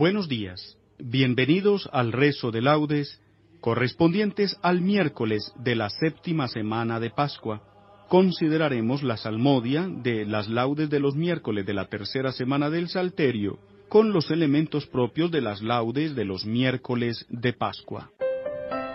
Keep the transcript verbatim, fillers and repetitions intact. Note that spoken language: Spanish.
Buenos días, bienvenidos al rezo de laudes correspondientes al miércoles de la séptima semana de Pascua. Consideraremos la salmodia de las laudes de los miércoles de la tercera semana del Salterio, con los elementos propios de las laudes de los miércoles de Pascua.